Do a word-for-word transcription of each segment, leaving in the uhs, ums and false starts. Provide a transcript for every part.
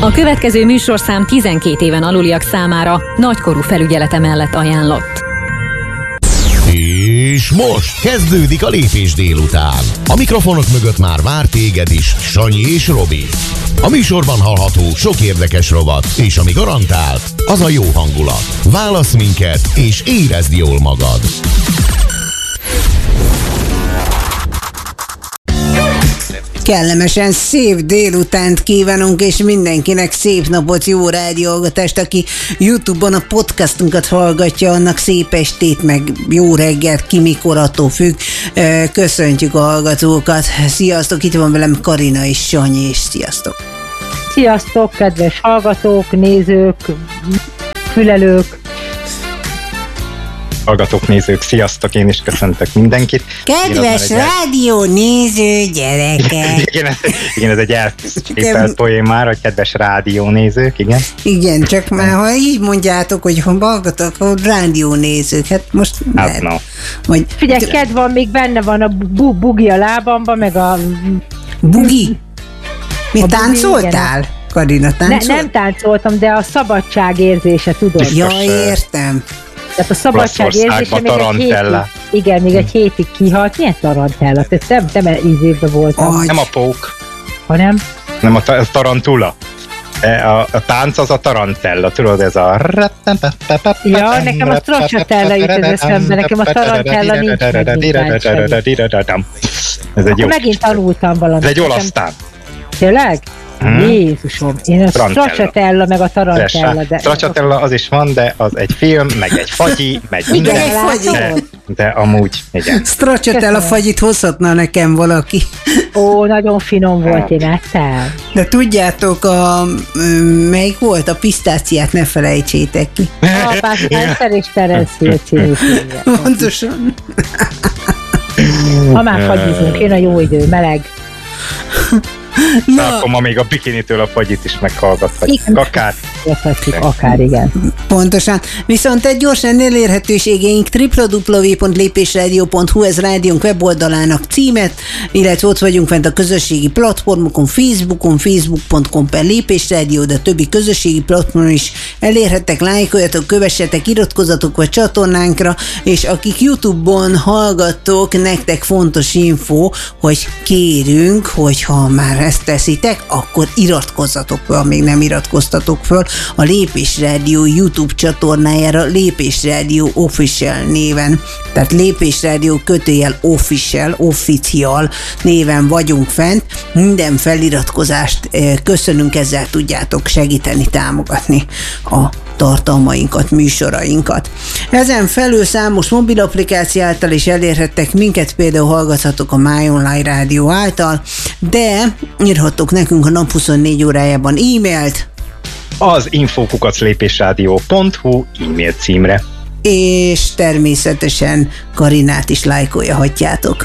A következő műsorszám tizenkét éven aluliak számára nagykorú felügyelete mellett ajánlott. És most kezdődik a Lépés délután. A mikrofonok mögött már vár téged is Sanyi és Robi. A műsorban hallható sok érdekes rovat, és ami garantált, az a jó hangulat. Válasz minket, és érezd jól magad. Kellemesen szép délutánt kívánunk, és mindenkinek szép napot, jó rádióhallgatást, aki YouTube-on a podcastunkat hallgatja, annak szép estét, meg jó reggelt, ki mikor, attól függ. Köszöntjük a hallgatókat. Sziasztok, itt van velem Karina és Sanyi, és sziasztok. Sziasztok, kedves hallgatók, nézők, fülelők. Hallgatók, nézők, sziasztok, én is köszöntök mindenkit. Kedves rádió néző gyerekek! igen, ez, igen, ez egy elszépelt poén már, hogy kedves rádió nézők, igen. Igen, csak már ha így mondjátok, hogy ha hallgatok, hogy rádió nézők, hát most... Hát lehet, no. Vagy, Figyelj, kedv van, még benne van a bu- bugi a lábamba, meg a... Bugi? Mi A táncoltál? bugi, Karina, táncoltál? ne, nem táncoltam, de a szabadság érzése, tudod? Ja, értem. Tehát a szabadság érzése még egy hétig, igen, még egy hétig kihalt. Milyen tarantella? Tehát nem, nem ízében voltam. Agy. Nem a pók, Hanem? nem a, ta- a tarantula. A, a tánc az a tarantella, tudod, ez a... Ja, nekem a stracciatella jut az eszembe, nekem a tarantella nincs meg. Ez egy jó. Megint tanultam valamit. Ez egy olasz tánc. Tényleg? Hmm. Jézusom, én a stracciatella meg a tarantella. De... Stracciatella az is van, de az egy film, meg egy fagyi, meg minden. Igen, fagyi. De, de amúgy, igen. Stracciatella fagyit hozhatna nekem valaki. Ó, nagyon finom volt, én ettem. De tudjátok, a, melyik volt? A pisztáciát ne felejtsétek ki. A Pásztányszer és Terence Hill című filmje. Pontosan. Ha már fagyizunk, jön a jó idő, meleg. Na, akkor ma még a bikinitől a fagyit is meghallgathatjuk. Akár. Érthetjük, akár, igen. Pontosan. Viszont egy gyorsan elérhetőségeink double-u double-u double-u pont lépésradio pont hu, ez rádiónk weboldalának címet, illetve ott vagyunk fent a közösségi platformokon, Facebookon, facebook pont com per lépésradio, de a többi közösségi platformon is elérhettek, lájkoljatok, kövessetek, iratkozzatok vagy csatornánkra, és akik YouTube-on hallgattok, nektek fontos info, hogy kérünk, hogyha már ezt teszitek, akkor iratkozzatok föl, ha még nem iratkoztatok föl a Lépés Rádió YouTube csatornájára, Lépés Rádió Official néven. Tehát Lépés Rádió kötőjel Official, Official néven vagyunk fent. Minden feliratkozást köszönünk, ezzel tudjátok segíteni, támogatni a tartalmainkat, műsorainkat. Ezen felül számos mobil applikáció által is elérhettek minket, például hallgathatok a My Online Rádió által, de írhattok nekünk a nap huszonnégy órájában e-mailt, az infókukac lépésradio pont hu e-mail címre. és természetesen Karinát is lájkoljahatjátok.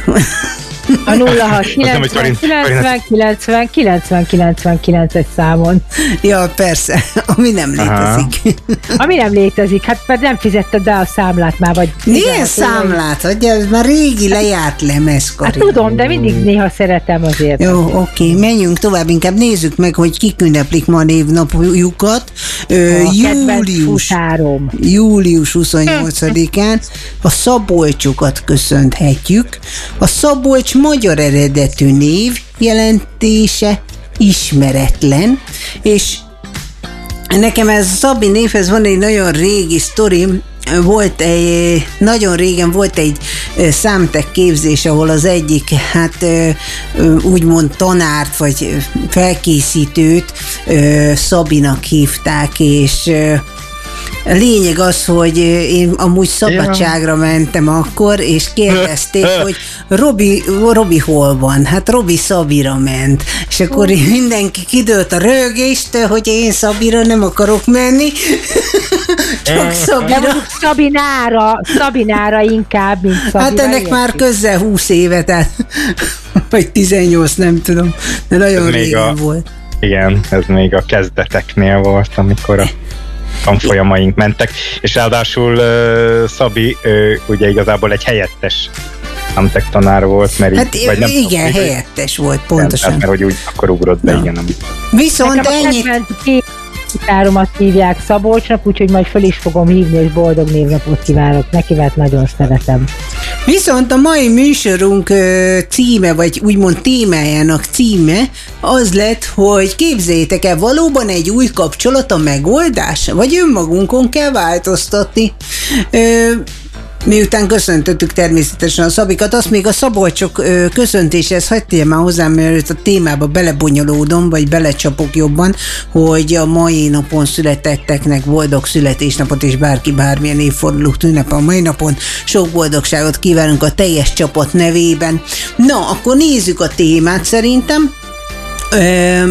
A nulla hat kilencven kilencven kilencven kilencven kilencvenkilences számon. Ja, persze, ami nem létezik. Ami nem létezik, hát mert nem fizetted be a számlát már, vagy... Milyen számlát? Hogy ez már régi lejárt lemez, Hát Karina. tudom, de mindig néha szeretem azért. Jó, oké, menjünk tovább, inkább nézzük meg, hogy kik ünneplik ma a névnapjukat. Ö, A kedvenc július, futárom. július huszonnyolcadikán a Szabolcsokat köszönhetjük. A Szabolcs magyar eredetű név, jelentése ismeretlen, és nekem ez Szabi névhez van egy nagyon régi sztori. Volt egy, nagyon régen volt egy számtek képzés, ahol az egyik, hát úgymond tanárt, vagy felkészítőt Szabinak hívták, és a lényeg az, hogy én amúgy szabadságra mentem akkor, és kérdezték, hogy Robi, Robi hol van? Hát Robi Szabira ment. És akkor mindenki kidőlt a rögéstől, hogy én Szabira nem akarok menni. Csak Szabira. De mondjuk Szabinára, Szabinára inkább, mint Szabira. Hát ennek érti. Már közel húsz éve, tehát, vagy tizennyolc, nem tudom, de nagyon régen a, volt. Igen, ez még a kezdeteknél volt, amikor a tanfolyamaink mentek, és ráadásul uh, Szabi uh, ugye igazából egy helyettes Amtek tanár volt, mert hát, így, vagy nem igen, tudom, helyettes volt, pontosan. Nem, mert hogy úgy akkor ugrott be, no. igen. Amit... Viszont ennyit... Gitáromat hívják Szabolcsnak, úgyhogy majd föl is fogom hívni, és boldog névnapot kívánok neki, mert nagyon szeretem. Viszont a mai műsorunk címe, vagy úgymond témájának címe az lett, hogy képzeljétek el, valóban egy új kapcsolat a megoldás? Vagy önmagunkon kell változtatni? Ö, Miután köszöntöttük természetesen a Szabikat, azt még a Szabolcsok ö, köszöntéshez hagytél már hozzám, mert a témába belebonyolódom, vagy belecsapok jobban, hogy a mai napon születetteknek boldog születésnapot, és bárki bármilyen évfordulót ünnep a mai napon. Sok boldogságot kívánunk a teljes csapat nevében. Na, akkor nézzük a témát szerintem. Ö,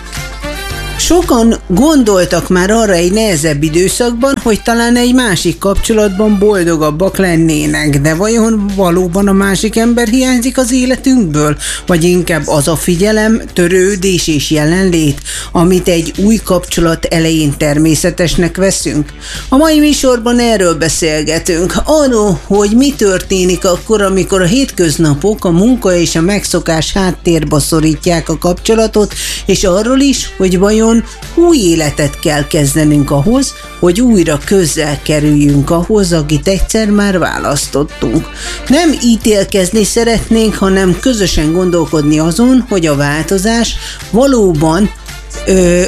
Sokan gondoltak már arra egy nehezebb időszakban, hogy talán egy másik kapcsolatban boldogabbak lennének, de vajon valóban a másik ember hiányzik az életünkből? Vagy inkább az a figyelem, törődés és jelenlét, amit egy új kapcsolat elején természetesnek veszünk? A mai műsorban erről beszélgetünk, arról, hogy mi történik akkor, amikor a hétköznapok, a munka és a megszokás háttérbe szorítják a kapcsolatot, és arról is, hogy vajon új életet kell kezdenünk ahhoz, hogy újra közel kerüljünk ahhoz, akit egyszer már választottunk. Nem ítélkezni szeretnénk, hanem közösen gondolkodni azon, hogy a változás valóban ö,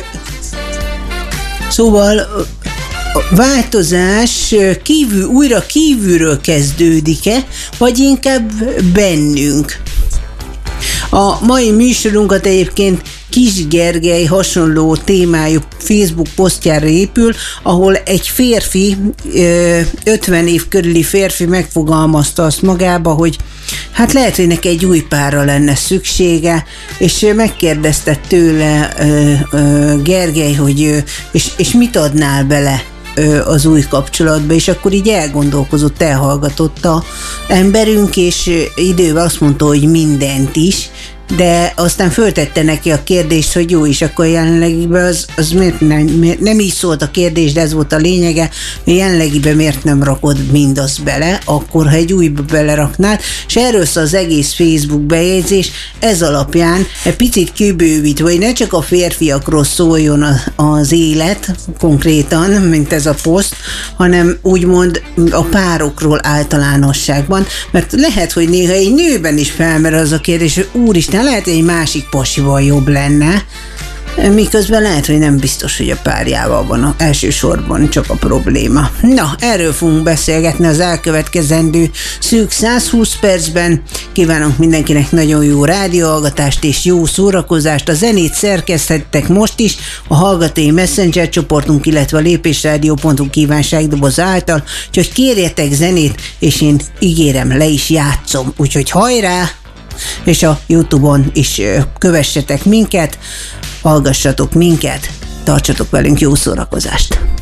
szóval a változás kívül, újra kívülről kezdődik-e, vagy inkább bennünk. A mai műsorunkat egyébként Kis Gergely hasonló témájú Facebook posztjára épül, ahol egy férfi, ötven év körüli férfi megfogalmazta azt magába, hogy hát lehet, hogy neki egy új párra lenne szüksége, és megkérdezte tőle Gergely, hogy és, és mit adnál bele az új kapcsolatba, és akkor így elgondolkozott, elhallgatott a emberünk, és idővel azt mondta, hogy mindent is, de aztán föltette neki a kérdést, hogy jó, és akkor jelenlegiben az, az miért nem, miért, nem így szólt a kérdés, de ez volt a lényege, hogy jelenlegiben miért nem rakod mindazt bele, akkor ha egy újba beleraknád, és erről szól az egész Facebook bejegyzés, ez alapján egy picit kibővítve, hogy ne csak a férfiakról szóljon az élet konkrétan, mint ez a poszt, hanem úgymond a párokról általánosságban, mert lehet, hogy néha egy nőben is felmerül az a kérdés, hogy úristen, lehet, hogy egy másik pasival jobb lenne, miközben lehet, hogy nem biztos, hogy a párjával van a elsősorban csak a probléma. Na, erről fogunk beszélgetni az elkövetkezendő szűk száz húsz percben. Kívánok mindenkinek nagyon jó rádióhallgatást és jó szórakozást. A zenét szerkeszthettek most is a Hallgatói Messenger csoportunk, illetve a lépésrádió pont hu kívánságdoboz által, úgyhogy kérjetek zenét, és én ígérem, le is játszom. Úgyhogy hajrá! És a YouTube-on is kövessetek minket, hallgassatok minket, tartsatok velünk, jó szórakozást!